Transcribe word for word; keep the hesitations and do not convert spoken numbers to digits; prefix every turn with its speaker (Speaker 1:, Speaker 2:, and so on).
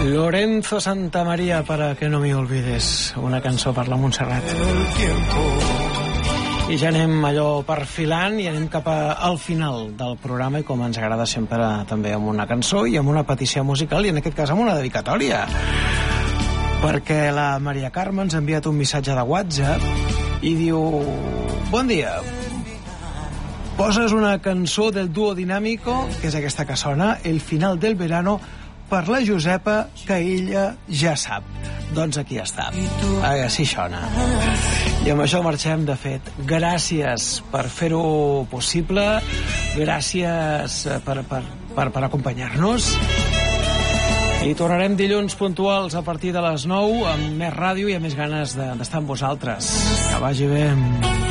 Speaker 1: Lorenzo Santamaría, para que no me olvides, una cançó per la Montserrat. I ja anem allò perfilant i anem cap a, al final del programa, i com ens agrada sempre també amb una cançó i amb una petició musical, i en aquest cas amb una dedicatòria, perquè la Maria Carme ens ha enviat un missatge de WhatsApp i diu: bon dia, poses una cançó del dúo Dinámico, que és aquesta que sona, El final del verano, per la Josepa, que ella ja sap. Doncs aquí està. Així sona. I amb això marxem, de fet. Gràcies per fer-ho possible. Gràcies per, per, per, per acompanyar-nos. I tornarem dilluns puntuals a partir de les nou amb més ràdio i amb més ganes de, d'estar amb vosaltres. Que vagi bé.